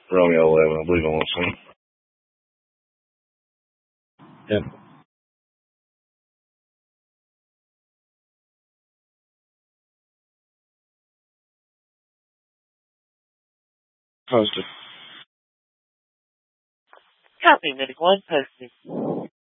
Romeo 11, I believe I want some. Yep. Posted. Copy, Medic 1, posted.